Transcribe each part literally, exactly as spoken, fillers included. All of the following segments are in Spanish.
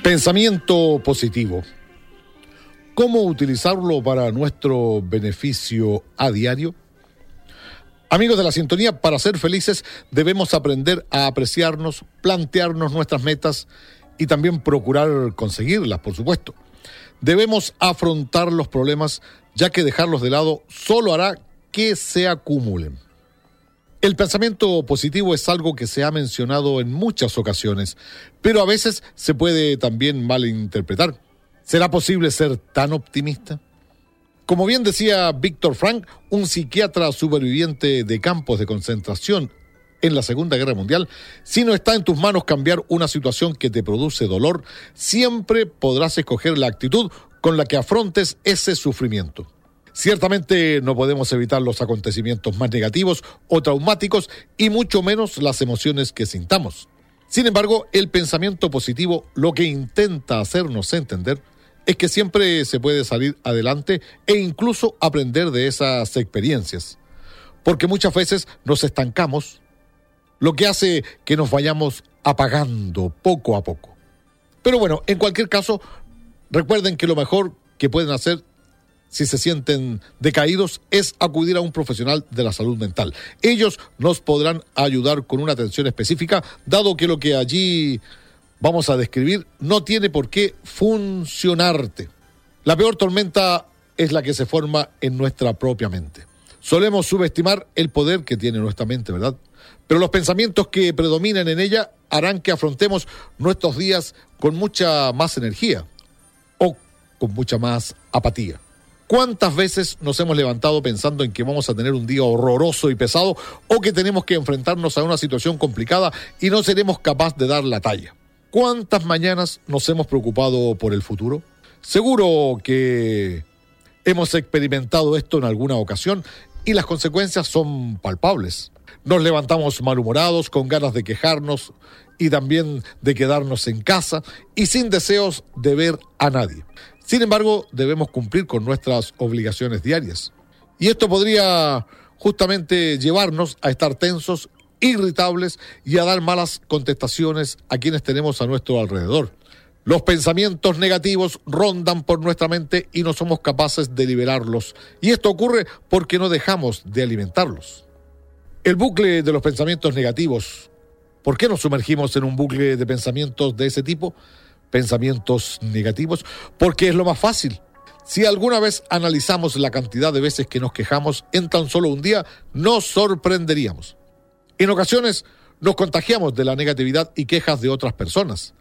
Pensamiento positivo. ¿Cómo utilizarlo para nuestro beneficio a diario? Amigos de la sintonía, para ser felices debemos aprender a apreciarnos, plantearnos nuestras metas y también procurar conseguirlas, por supuesto. Debemos afrontar los problemas, ya que dejarlos de lado solo hará que se acumulen. El pensamiento positivo es algo que se ha mencionado en muchas ocasiones, pero a veces se puede también malinterpretar. ¿Será posible ser tan optimista? Como bien decía Víctor Frank, un psiquiatra superviviente de campos de concentración en la Segunda Guerra Mundial, si no está en tus manos cambiar una situación que te produce dolor, siempre podrás escoger la actitud con la que afrontes ese sufrimiento. Ciertamente no podemos evitar los acontecimientos más negativos o traumáticos y mucho menos las emociones que sintamos. Sin embargo, el pensamiento positivo lo que intenta hacernos entender es que siempre se puede salir adelante e incluso aprender de esas experiencias, porque muchas veces nos estancamos, lo que hace que nos vayamos apagando poco a poco. Pero bueno, en cualquier caso, recuerden que lo mejor que pueden hacer si se sienten decaídos es acudir a un profesional de la salud mental. Ellos nos podrán ayudar con una atención específica, dado que lo que allí vamos a describir no tiene por qué funcionarte. La peor tormenta es la que se forma en nuestra propia mente. Solemos subestimar el poder que tiene nuestra mente, ¿verdad? Pero los pensamientos que predominan en ella harán que afrontemos nuestros días con mucha más energía o con mucha más apatía. ¿Cuántas veces nos hemos levantado pensando en que vamos a tener un día horroroso y pesado o que tenemos que enfrentarnos a una situación complicada y no seremos capaces de dar la talla? ¿Cuántas mañanas nos hemos preocupado por el futuro? Seguro que hemos experimentado esto en alguna ocasión y las consecuencias son palpables. Nos levantamos malhumorados, con ganas de quejarnos y también de quedarnos en casa y sin deseos de ver a nadie. Sin embargo, debemos cumplir con nuestras obligaciones diarias. Y esto podría justamente llevarnos a estar tensos, irritables y a dar malas contestaciones a quienes tenemos a nuestro alrededor. Los pensamientos negativos rondan por nuestra mente y no somos capaces de liberarlos. Y esto ocurre porque no dejamos de alimentarlos. El bucle de los pensamientos negativos. ¿Por qué nos sumergimos en un bucle de pensamientos de ese tipo? Pensamientos negativos, porque es lo más fácil. Si alguna vez analizamos la cantidad de veces que nos quejamos en tan solo un día, nos sorprenderíamos. En ocasiones nos contagiamos de la negatividad y quejas de otras personas.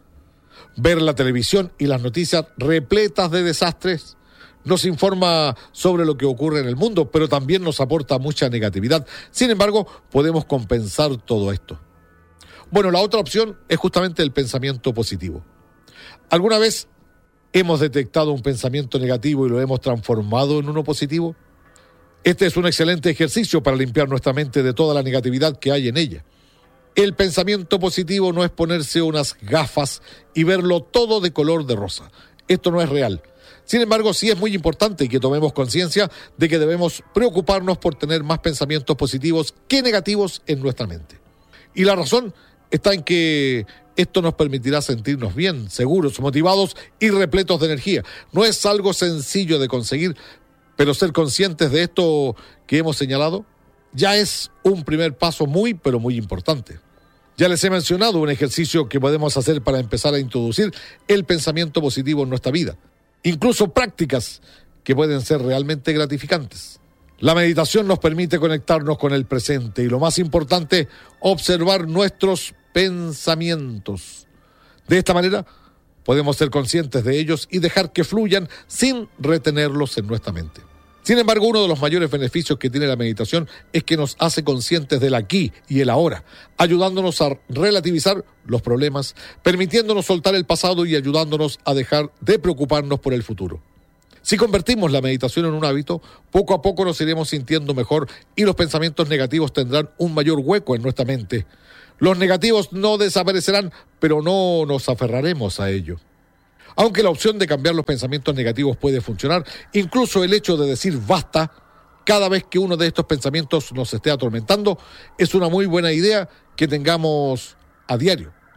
Ver la televisión y las noticias repletas de desastres nos informa sobre lo que ocurre en el mundo, pero también nos aporta mucha negatividad. Sin embargo, podemos compensar todo esto. Bueno, la otra opción es justamente el pensamiento positivo. ¿Alguna vez hemos detectado un pensamiento negativo y lo hemos transformado en uno positivo? Este es un excelente ejercicio para limpiar nuestra mente de toda la negatividad que hay en ella. El pensamiento positivo no es ponerse unas gafas y verlo todo de color de rosa. Esto no es real. Sin embargo, sí es muy importante que tomemos conciencia de que debemos preocuparnos por tener más pensamientos positivos que negativos en nuestra mente. Y la razón está en que esto nos permitirá sentirnos bien, seguros, motivados y repletos de energía. No es algo sencillo de conseguir, pero ser conscientes de esto que hemos señalado ya es un primer paso muy, pero muy importante. Ya les he mencionado un ejercicio que podemos hacer para empezar a introducir el pensamiento positivo en nuestra vida. Incluso prácticas que pueden ser realmente gratificantes. La meditación nos permite conectarnos con el presente y, lo más importante, observar nuestros pensamientos. De esta manera podemos ser conscientes de ellos y dejar que fluyan sin retenerlos en nuestra mente. Sin embargo, uno de los mayores beneficios que tiene la meditación es que nos hace conscientes del aquí y el ahora, ayudándonos a relativizar los problemas, permitiéndonos soltar el pasado y ayudándonos a dejar de preocuparnos por el futuro. Si convertimos la meditación en un hábito, poco a poco nos iremos sintiendo mejor y los pensamientos negativos tendrán un mayor hueco en nuestra mente. Los negativos no desaparecerán, pero no nos aferraremos a ello. Aunque la opción de cambiar los pensamientos negativos puede funcionar, incluso el hecho de decir basta cada vez que uno de estos pensamientos nos esté atormentando es una muy buena idea que tengamos a diario.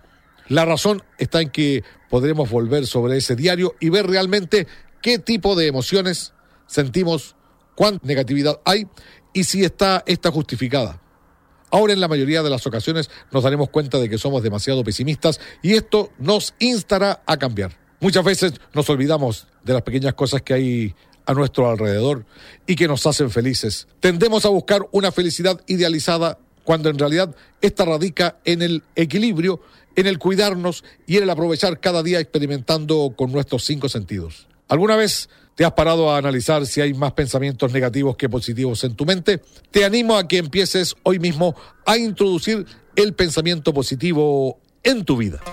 La razón está en que podremos volver sobre ese diario y ver realmente qué tipo de emociones sentimos, cuánta negatividad hay y si está esta justificada. Ahora, en la mayoría de las ocasiones nos daremos cuenta de que somos demasiado pesimistas y esto nos instará a cambiar. Muchas veces nos olvidamos de las pequeñas cosas que hay a nuestro alrededor y que nos hacen felices. Tendemos a buscar una felicidad idealizada cuando en realidad esta radica en el equilibrio, en el cuidarnos y en el aprovechar cada día experimentando con nuestros cinco sentidos. ¿Alguna vez te has parado a analizar si hay más pensamientos negativos que positivos en tu mente? Te animo a que empieces hoy mismo a introducir el pensamiento positivo en tu vida.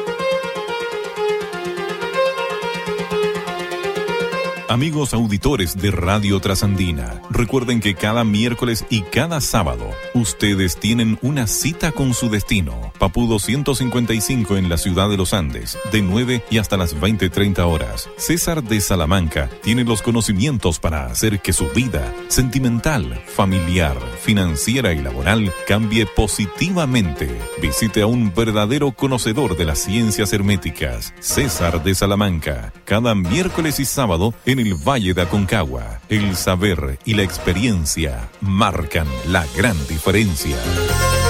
Amigos auditores de Radio Trasandina, recuerden que cada miércoles y cada sábado ustedes tienen una cita con su destino. Papudo ciento cincuenta y cinco en la ciudad de Los Andes, de nueve y hasta las veinte treinta horas. César de Salamanca tiene los conocimientos para hacer que su vida sentimental, familiar, financiera y laboral cambie positivamente. Visite a un verdadero conocedor de las ciencias herméticas, César de Salamanca, cada miércoles y sábado en el Valle de Aconcagua. El saber y la experiencia marcan la gran diferencia.